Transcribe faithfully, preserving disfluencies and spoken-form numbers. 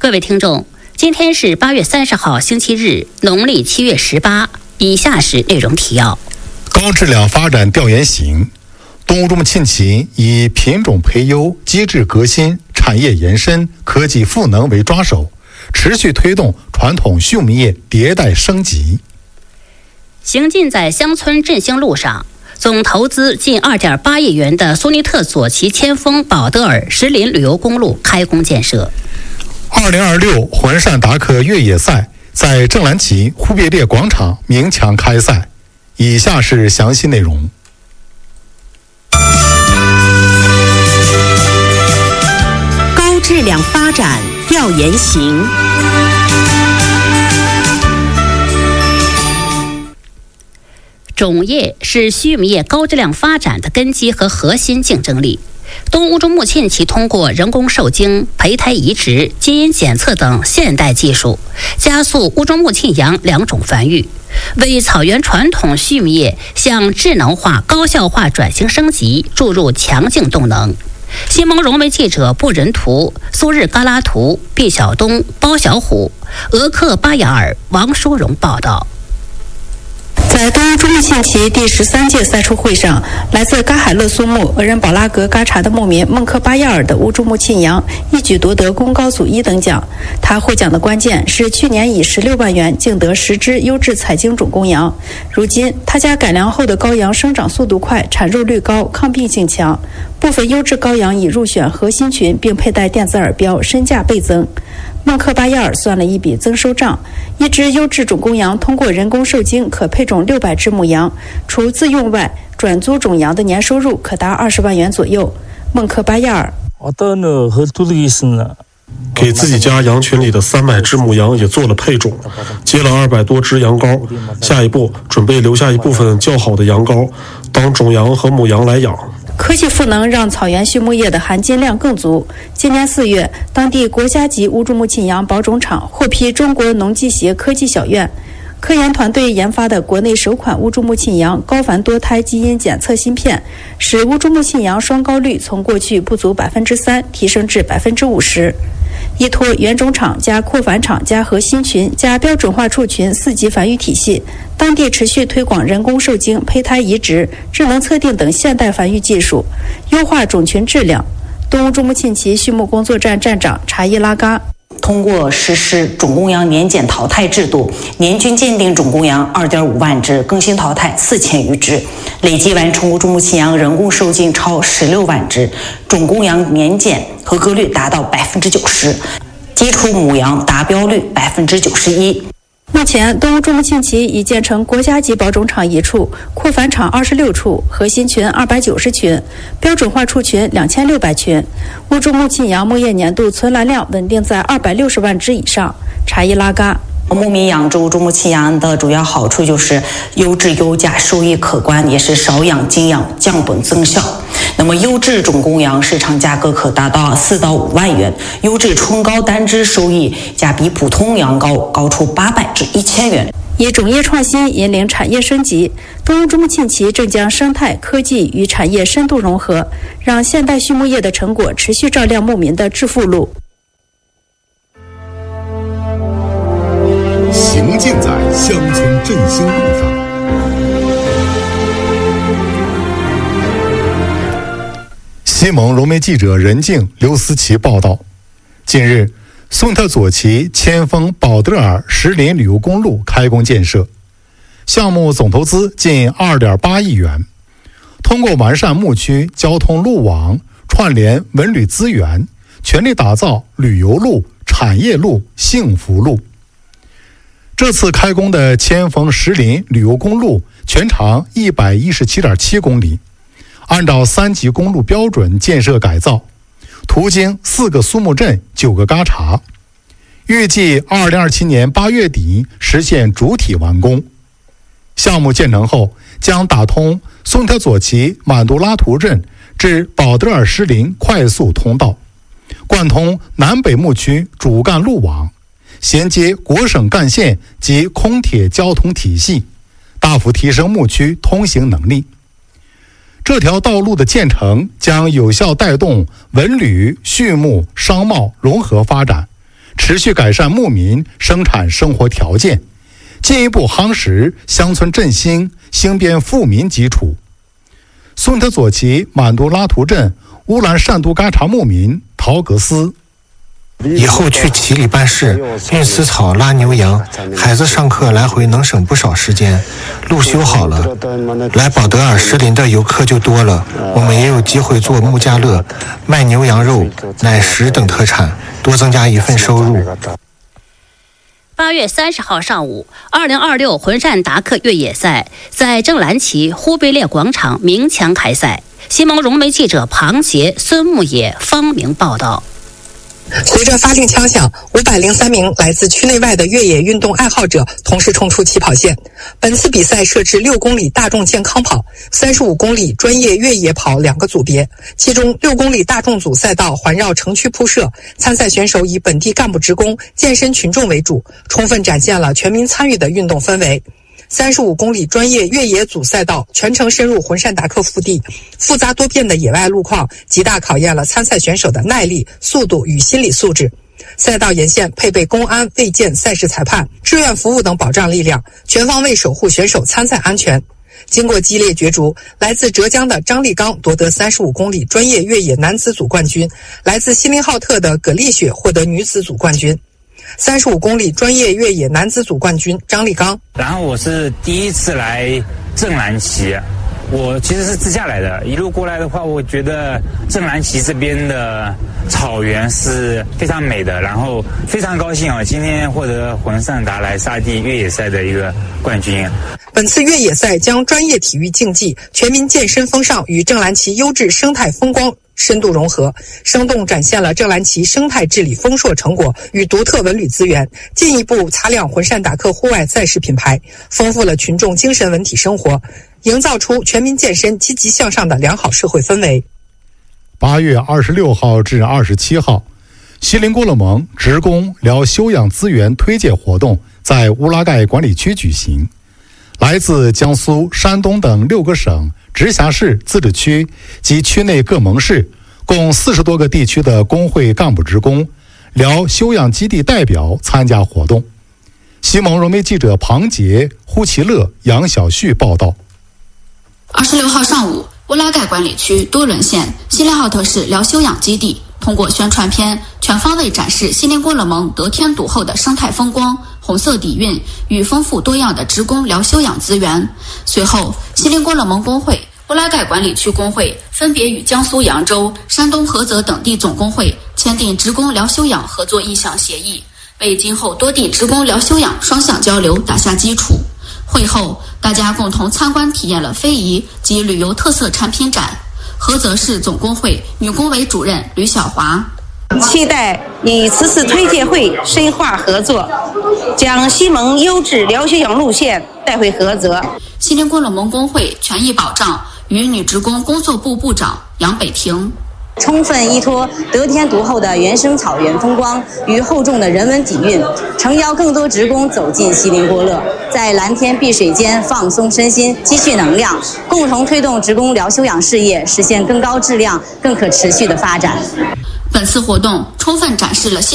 各位听众，今天是八月三十号星期日，农历七月十八。以下是内容提要： 高质量发展调研型，东乌中木沁旗以品种培优、机制革新、产业延伸、科技赋能为抓手，持续推动传统畜牧业迭代升级。 行进在乡村振兴路上，总投资近二点八亿元的苏尼特左旗千峰保德尔石林旅游公路开工建设。 二零二六环善达克越野赛在正蓝旗忽必烈广场鸣枪开赛。以下是详细内容。 高质量发展调研型。 种业是畜牧业高质量发展的根基和核心竞争力。东乌中木沁旗通过人工受精、胚胎移植、基因检测等现代技术，加速乌中木沁羊两种繁育，为草原传统畜牧业向智能化、高效化转型升级注入强劲动能。新蒙融媒记者布仁图、苏日嘎拉图、毕晓东、包小虎、俄克巴雅尔、王淑荣报道。 在东乌中木沁旗第十三届赛出会上，来自嘎海勒苏木、额仁保拉格嘎查的牧民孟克巴亚尔的乌中木沁羊一举夺得功高组一等奖。他获奖的关键是去年以十六万元竞得十只优质采精种公羊。如今，他家改良后的羔羊生长速度快、产肉率高、抗病性强。部分优质羔羊已入选核心群，并佩戴电子耳标，身价倍增。孟克巴亚尔算了一笔增收账：一只优质种公羊通过人工受精可配种六百只母羊，除自用外，转租种羊的年收入可达二十万元左右。孟克巴亚尔给自己家羊群里的三百只母羊也做了配种，接了二百多只羊羔，下一步准备留下一部分较好的羊羔当种羊和母羊来养。 科技赋能让草原畜牧业的含金量更足。今年四月，当地国家级乌中木沁羊保种场获批中国农技协科技小院，科研团队研发的国内首款乌中木沁羊高繁多胎基因检测芯片，使乌中木沁羊双羔率从过去不足百分之三提升至百分之五十。依托原种场加扩繁场加核心群加标准化畜群四级繁育体系，当地持续推广人工受精、胚胎移植、智能测定等现代繁育技术，优化种群质量。东乌中木沁旗畜牧工作站站长查伊拉嘎。 通过实施种公羊年检淘汰制度，年均鉴定种公羊二点五万只，更新淘汰四千余只，累计完成乌中木沁羊人工受精超十六万只，种公羊年检合格率达到百分之九十，基础母羊达标率百分之九十一。 目前，东乌中木沁旗已建成国家级保种场一处，扩繁场二十六处，核心群二百九十群，标准化畜群两千六百群。乌中木沁羊牧业年度存栏量稳定在二百六十万只以上。查伊拉嘎。 牧民养殖乌中木沁羊的主要好处就是优质优价，收益可观，也是少养精养，降本增效。那么优质种公羊市场价格可达到四到五万元，优质春羔单只收益价比普通羊羔高出八百至一千元。 以种业创新引领产业升级，东乌中木沁旗正将生态科技与产业深度融合，让现代畜牧业的成果持续照亮牧民的致富路。 行进在乡村振兴路上。 新蒙融媒记者任静、刘思琪报道，近日，苏尼特左旗千峰保德尔石林旅游公路开工建设，项目总投资近二点八亿元，通过完善牧区交通路网，串联文旅资源，全力打造旅游路、产业路、幸福路。这次开工的千峰石林旅游公路全长一百一十七点七公里，按照三级公路标准建设改造，途经四个苏木镇、九个嘎查，预计二零二七年八月底实现主体完工。项目建成后，将打通苏尼特左旗满都拉图镇至保德尔石林快速通道，贯通南北牧区主干路网，衔接国省干线及空铁交通体系，大幅提升牧区通行能力。这条道路的建成将有效带动文旅、畜牧、商贸融合发展， 持续改善牧民生产生活条件，进一步夯实乡村振兴、兴编富民基础。顺德左旗满都拉图镇乌兰善都嘎查牧民陶格斯， 以后去旗里办事，运丝草、拉牛羊，孩子上课来回能省不少时间。路修好了，来保德尔石林的游客就多了。我们也有机会做木家乐，卖牛羊肉、奶食等特产，多增加一份收入。 八月三十号上午，二零二六浑善达克越野赛在正蓝旗忽必烈广场鸣枪开赛。新蒙融媒记者庞杰、孙牧野、方明报道。 随着发令枪响，五百零三名来自区内外的越野运动爱好者同时冲出起跑线。本次比赛设置六公里大众健康跑、三十五公里专业越野跑两个组别，其中六公里大众组赛道环绕城区铺设，参赛选手以本地干部职工、健身群众为主，充分展现了全民参与的运动氛围。三十五公里专业越野组赛道全程深入浑善达克腹地，复杂多变的野外路况极大考验了参赛选手的耐力、速度与心理素质。赛道沿线配备公安、卫健、赛事裁判、志愿服务等保障力量，全方位守护选手参赛安全。经过激烈角逐，来自浙江的张立刚夺得三十五公里专业越野男子组冠军，来自锡林浩特的葛丽雪获得女子组冠军。三十五公里专业越野男子组冠军张立刚。 然后我是第一次来正蓝旗，我其实是自驾来的，一路过来的话，我觉得正蓝旗这边的草原是非常美的，然后非常高兴啊，今天获得浑善达莱沙地越野赛的一个冠军。 本次越野赛将专业体育竞技、全民健身风尚与正蓝旗优质生态风光深度融合，生动展现了正蓝旗生态治理丰硕成果与独特文旅资源，进一步擦亮浑善达克户外赛事品牌，丰富了群众精神文体生活，营造出全民健身、积极向上的良好社会氛围。 八月二十六号至二十七号，锡林郭勒盟职工疗休养资源推介活动在乌拉盖管理区举行。来自江苏、山东等六个省、直辖市、自治区及区内各盟市，共四十多个地区的工会干部职工、疗休养基地代表参加活动。西蒙融媒记者庞杰、呼其乐、杨小旭报道。 二十六号上午，乌拉盖管理区多伦县锡林浩特市疗休养基地通过宣传片全方位展示锡林郭勒盟得天独厚的生态风光、红色底蕴与丰富多样的职工疗休养资源。随后，锡林郭勒盟工会、乌拉盖管理区工会分别与江苏扬州、山东菏泽等地总工会签订职工疗休养合作意向协议，为今后多地职工疗休养双向交流打下基础。会后，大家共同参观体验了非遗及旅游特色产品展。菏泽市总工会女工委主任吕小华， 期待以此次推介会深化合作，将西盟优质疗休养路线带回菏泽。 锡林郭勒盟工会权益保障与女职工工作部部长杨北婷， 充分依托得天独厚的原生草原风光与厚重的人文底蕴，诚邀更多职工走进锡林郭勒，在蓝天碧水间放松身心，积蓄能量，共同推动职工疗休养事业实现更高质量、更可持续的发展。 本次活动充分展示了